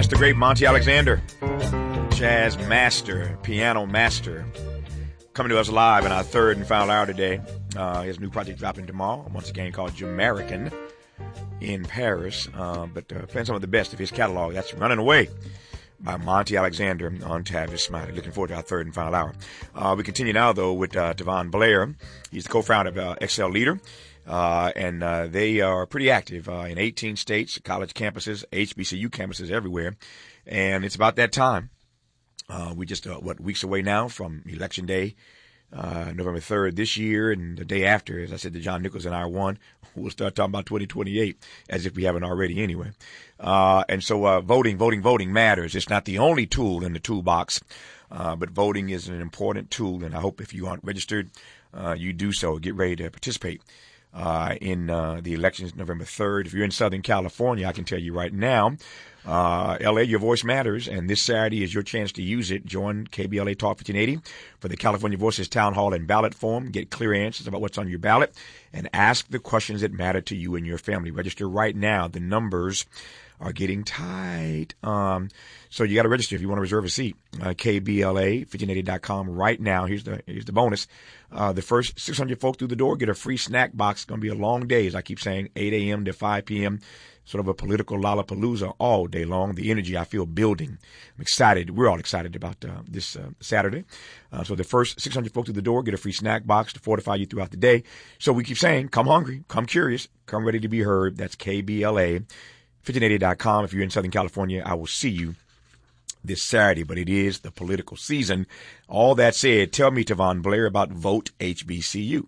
That's the great Monty Alexander, jazz master, piano master, coming to us live in our third and final hour today. His new project dropping tomorrow, once again called Jamaican in Paris, but playing some of the best of his catalog. That's Running Away by Monty Alexander on Tavis Smiley. Looking forward to our third and final hour. We continue now, though, with Devon Blair. He's the co-founder of Excel Leader. And they are pretty active in 18 states, college campuses, HBCU campuses everywhere. And it's about that time. We just, weeks away now from Election Day, November 3rd this year, and the day after, as I said to John Nichols and I won, we'll start talking about 2028 as if we haven't already anyway. And so voting matters. It's not the only tool in the toolbox, but voting is an important tool. And I hope if you aren't registered, you do so. Get ready to participate in the elections November 3rd. If you're in Southern California, I can tell you right now, LA, your voice matters, and this Saturday is your chance to use it. Join KBLA Talk 1580 for the California Voices Town Hall and Ballot Forum. Get clear answers about what's on your ballot and ask the questions that matter to you and your family. Register right now. The numbers are getting tight. So you got to register if you want to reserve a seat. KBLA1580.com right now. Here's the bonus. The first 600 folk through the door get a free snack box. It's going to be a long day, as I keep saying, 8 a.m. to 5 p.m. Sort of a political lollapalooza all day long. The energy I feel building. I'm excited. We're all excited about this Saturday. So the first 600 folk through the door get a free snack box to fortify you throughout the day. So we keep saying, come hungry, come curious, come ready to be heard. That's KBLA1580.com. If you're in Southern California, I will see you this Saturday, but it is the political season. All that said, tell me, Tavon Blair, about Vote HBCU.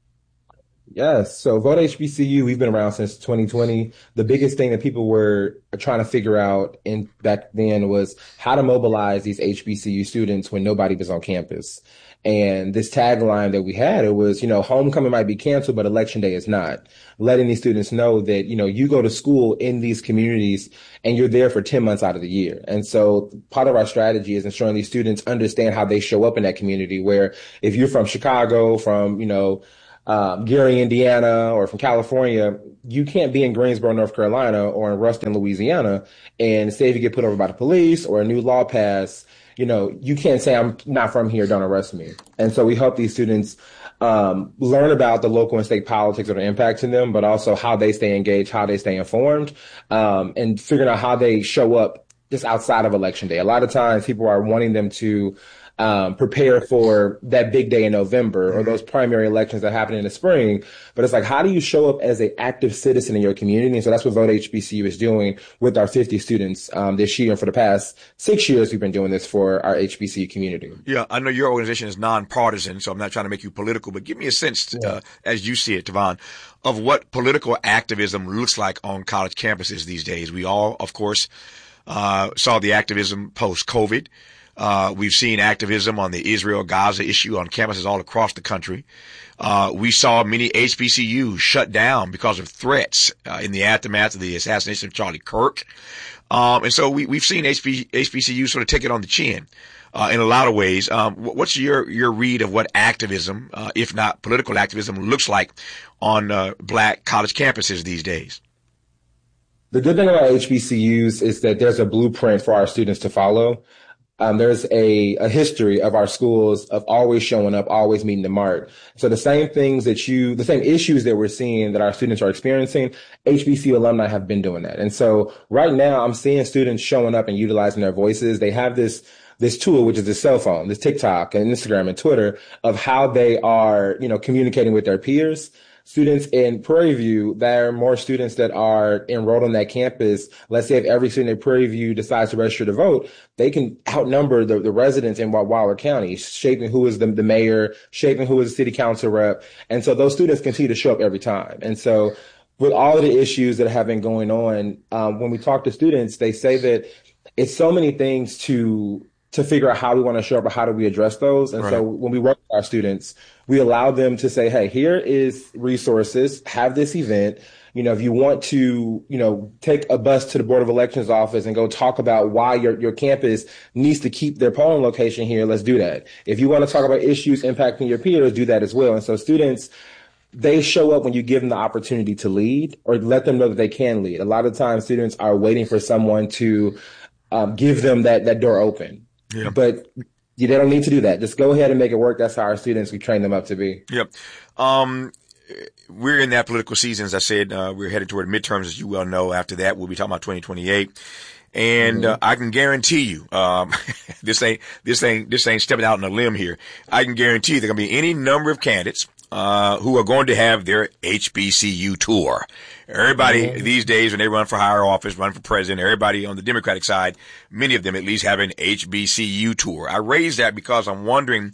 Yes. So Vote HBCU, we've been around since 2020. The biggest thing that people were trying to figure out back then was how to mobilize these HBCU students when nobody was on campus. And this tagline that we had, it was, homecoming might be canceled, but election day is not. Letting these students know that, you go to school in these communities and you're there for 10 months out of the year. And so part of our strategy is ensuring these students understand how they show up in that community, where if you're from Chicago, from, Gary, Indiana, or from California, you can't be in Greensboro, North Carolina, or in Ruston, Louisiana, and say if you get put over by the police or a new law passed, you can't say I'm not from here, don't arrest me. And so we help these students learn about the local and state politics that are impacting them, but also how they stay engaged, how they stay informed, and figuring out how they show up just outside of Election Day. A lot of times people are wanting them to prepare for that big day in November or those primary elections that happen in the spring. But it's like, how do you show up as an active citizen in your community? And so that's what Vote HBCU is doing with our 50 students this year. And for the past 6 years, we've been doing this for our HBCU community. Yeah, I know your organization is nonpartisan, so I'm not trying to make you political, but give me a sense, as you see it, Tavon, of what political activism looks like on college campuses these days. We all, of course, saw the activism post-COVID. We've seen activism on the Israel-Gaza issue on campuses all across the country. We saw many HBCUs shut down because of threats in the aftermath of the assassination of Charlie Kirk. And so we've seen HBCUs sort of take it on the chin in a lot of ways. What's your read of what activism, if not political activism, looks like on black college campuses these days? The good thing about HBCUs is that there's a blueprint for our students to follow. There's a history of our schools of always showing up, always meeting the mark. So the same issues that we're seeing that our students are experiencing, HBCU alumni have been doing that. And so right now I'm seeing students showing up and utilizing their voices. They have this tool, which is the cell phone, this TikTok and Instagram and Twitter, of how they are, communicating with their peers. Students in Prairie View, there are more students that are enrolled on that campus. Let's say if every student in Prairie View decides to register to vote, they can outnumber the residents in Waller County, shaping who is the mayor, shaping who is the city council rep. And so those students continue to show up every time. And so with all of the issues that have been going on, when we talk to students, they say that it's so many things to figure out how we want to show up or how do we address those. And so when we work with our students, we allow them to say, hey, here is resources, have this event. If you want to, take a bus to the Board of Elections office and go talk about why your campus needs to keep their polling location here, let's do that. If you want to talk about issues impacting your peers, do that as well. And so students, they show up when you give them the opportunity to lead or let them know that they can lead. A lot of times students are waiting for someone to give them that door open. Yeah. But they don't need to do that. Just go ahead and make it work. That's how our students, we train them up to be. Yep. We're in that political season. As I said, we're headed toward midterms, as you well know. After that, we'll be talking about 2028. And I can guarantee you, this ain't stepping out on a limb here. I can guarantee you there are going to be any number of candidates who are going to have their HBCU tour. Everybody these days, when they run for higher office, run for president, everybody on the Democratic side, many of them at least have an HBCU tour. I raise that because I'm wondering,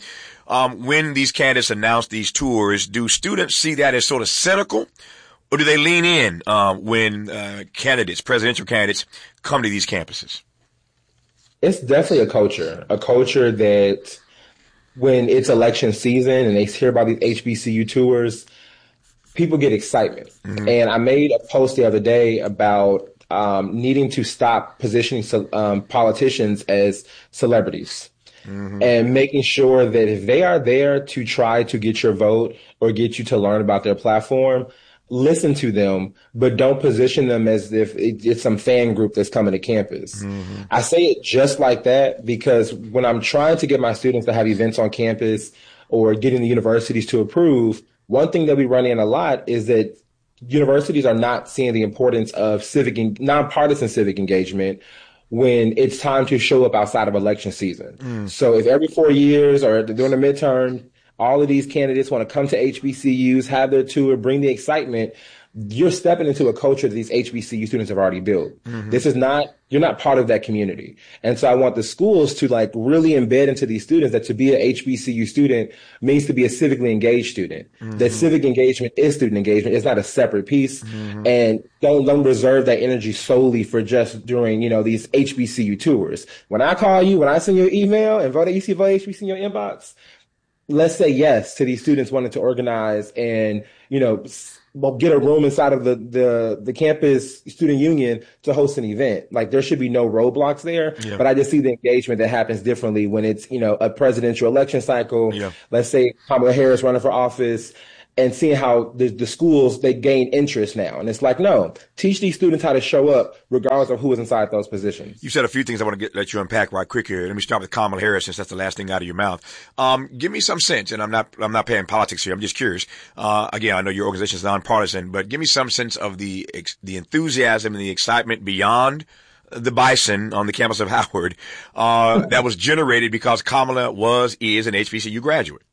when these candidates announce these tours, do students see that as sort of cynical? Or do they lean in when presidential candidates, come to these campuses? It's definitely a culture that when it's election season and they hear about these HBCU tours, people get excitement. And I made a post the other day about needing to stop positioning politicians as celebrities. And making sure that if they are there to try to get your vote or get you to learn about their platform, listen to them, but don't position them as if it's some fan group that's coming to campus. I say it just like that because when I'm trying to get my students to have events on campus or getting the universities to approve, one thing that we run in a lot is that universities are not seeing the importance of nonpartisan civic engagement when it's time to show up outside of election season. So if every 4 years or during the midterm, all of these candidates want to come to HBCUs, have their tour, bring the excitement, you're stepping into a culture that these HBCU students have already built. You're not part of that community. And so I want the schools to really embed into these students that to be an HBCU student means to be a civically engaged student. That civic engagement is student engagement. It's not a separate piece. And don't reserve that energy solely for just during, these HBCU tours. When I call you, when I send you an email and vote HBCU in your inbox, let's say yes to these students wanting to organize and, get a room inside of the campus student union to host an event. There should be no roadblocks there, but I just see the engagement that happens differently when it's, a presidential election cycle. Let's say Kamala Harris running for office and seeing how the schools, they gain interest now. And it's no, teach these students how to show up regardless of who is inside those positions. You said a few things I want to let you unpack right quick here. Let me start with Kamala Harris since that's the last thing out of your mouth. Give me some sense, and I'm not playing politics here. I'm just curious. Again, I know your organization is nonpartisan, but give me some sense of the enthusiasm and the excitement beyond the bison on the campus of Howard, that was generated because Kamala is an HBCU graduate.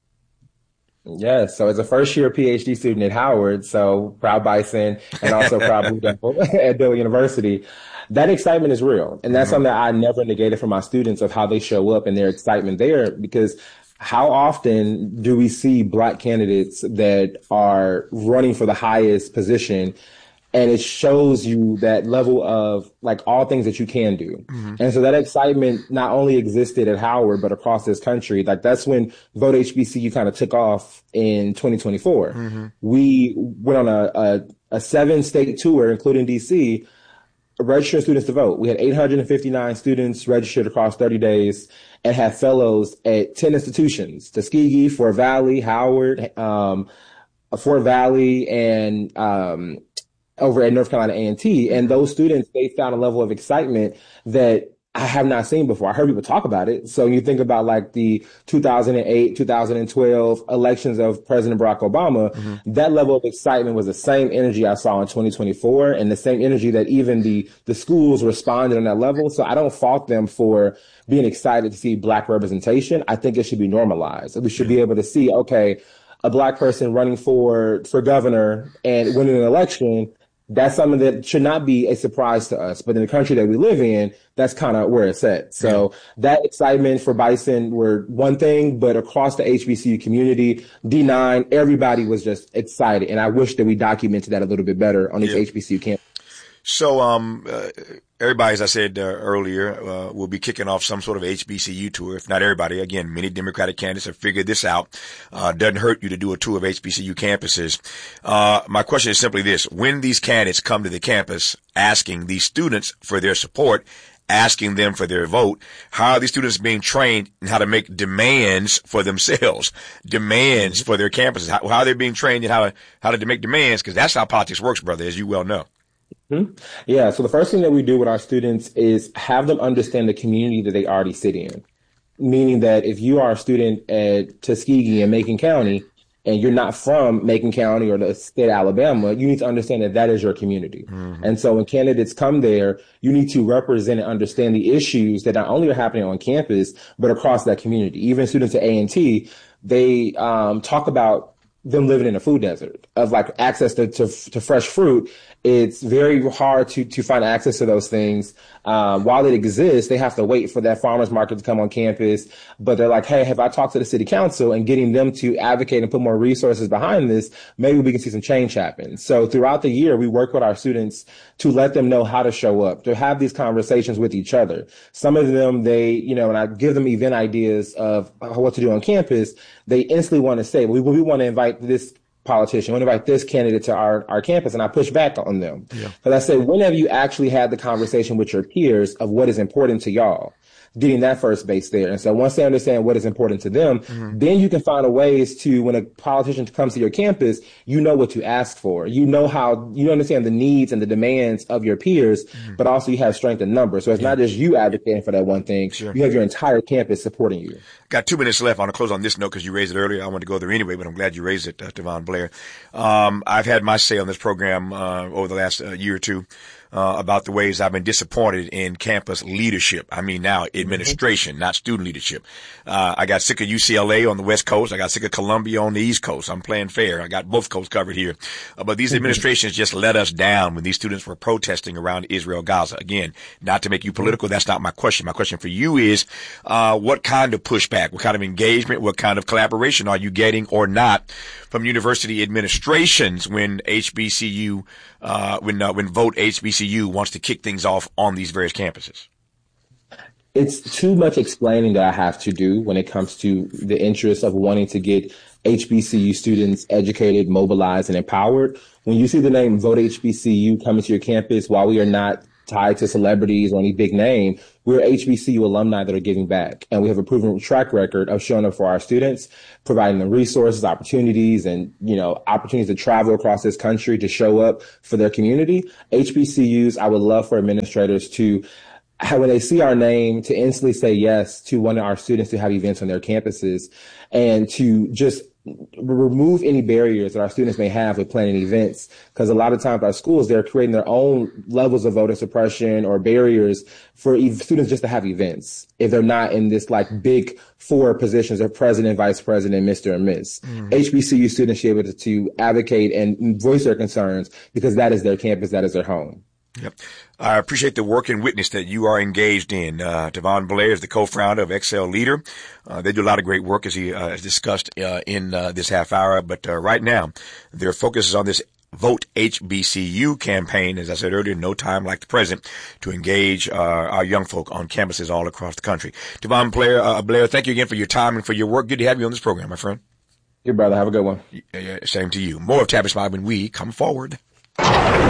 Yes. So as a first year PhD student at Howard, so proud Bison and also proud Blue Devil at Dillon University, that excitement is real. And that's something that I never negated for my students of how they show up and their excitement there, because how often do we see Black candidates that are running for the highest position? And it shows you that level of all things that you can do. And so that excitement not only existed at Howard, but across this country. That's when Vote HBCU kind of took off in 2024. We went on a 7-state tour, including DC, registering students to vote. We had 859 students registered across 30 days and had fellows at 10 institutions: Tuskegee, Fort Valley, Howard, Fort Valley, and, over at North Carolina A&T. And those students, they found a level of excitement that I have not seen before. I heard people talk about it. So you think about the 2008, 2012 elections of President Barack Obama, that level of excitement was the same energy I saw in 2024 and the same energy that even the schools responded on that level. So I don't fault them for being excited to see Black representation. I think it should be normalized. We should be able to see, okay, a Black person running for governor and winning an election, that's something that should not be a surprise to us. But in the country that we live in, that's kind of where it's at. So that excitement for Bison were one thing, but across the HBCU community, D9, everybody was just excited. And I wish that we documented that a little bit better on these HBCU campuses. So, everybody, as I said earlier, will be kicking off some sort of HBCU tour. If not everybody, again, many Democratic candidates have figured this out. Doesn't hurt you to do a tour of HBCU campuses. My question is simply this: when these candidates come to the campus asking these students for their support, asking them for their vote, how are these students being trained in how to make demands for themselves, demands for their campuses? How are they being trained in how to make demands? Because that's how politics works, brother, as you well know. Mhm. Yeah. So the first thing that we do with our students is have them understand the community that they already sit in. Meaning that if you are a student at Tuskegee in Macon County and you're not from Macon County or the state of Alabama, you need to understand that that is your community. Mm-hmm. And so when candidates come there, you need to represent and understand the issues that not only are happening on campus, but across that community. Even students at A&T, they talk about them living in a food desert of like access to fresh fruit. It's very hard to find access to those things. While it exists, they have to wait for that farmer's market to come on campus. But they're like, hey, have I talked to the city council and getting them to advocate and put more resources behind this? Maybe we can see some change happen. So throughout the year, we work with our students to let them know how to show up, to have these conversations with each other. Some of them, when I give them event ideas of what to do on campus, they instantly want to say, we want to invite this politician, we want to invite this candidate to our campus, and I push back on them. Yeah. But I say, when have you actually had the conversation with your peers of what is important to y'all? Getting that first base there. And so once they understand what is important to them, then you can find a ways to, when a politician comes to your campus, you know what to ask for. You know how, you understand the needs and the demands of your peers, but also you have strength in numbers. So it's not just you advocating for that one thing. Sure. You have your entire campus supporting you. Got 2 minutes left. I want to close on this note because you raised it earlier. I want to go there anyway, but I'm glad you raised it, Devon Blair. I've had my say on this program over the last year or two about the ways I've been disappointed in campus leadership. I mean now administration, not student leadership. I got sick of UCLA on the West Coast. I got sick of Columbia on the East Coast. I'm playing fair. I got both coasts covered here. But these administrations just let us down when these students were protesting around Israel, Gaza. Again, not to make you political. That's not my question. My question for you is, what kind of pushback, what kind of engagement, what kind of collaboration are you getting or not from university administrations when HBCU, when Vote HBCU wants to kick things off on these various campuses? It's too much explaining that I have to do when it comes to the interest of wanting to get HBCU students educated, mobilized, and empowered. When you see the name Vote HBCU coming to your campus, while we are not tied to celebrities or any big name, we're HBCU alumni that are giving back. And we have a proven track record of showing up for our students, providing them resources, opportunities, and, opportunities to travel across this country to show up for their community. HBCUs, I would love for administrators to, when they see our name, to instantly say yes to one of our students to have events on their campuses and to just remove any barriers that our students may have with planning events. Because a lot of times our schools, they're creating their own levels of voter suppression or barriers for students just to have events if they're not in this like big four positions of president, vice president, Mr. and Miss. HBCU students should be able to advocate and voice their concerns because that is their campus, that is their home. Yep. I appreciate the work and witness that you are engaged in. Devon Blair is the co-founder of Excel Leader. They do a lot of great work, as he has discussed in this half hour. But right now, their focus is on this Vote HBCU campaign. As I said earlier, no time like the present to engage our young folk on campuses all across the country. Devon Blair, thank you again for your time and for your work. Good to have you on this program, my friend. Your brother. Have a good one. Same to you. More of Tavis Live when we come forward.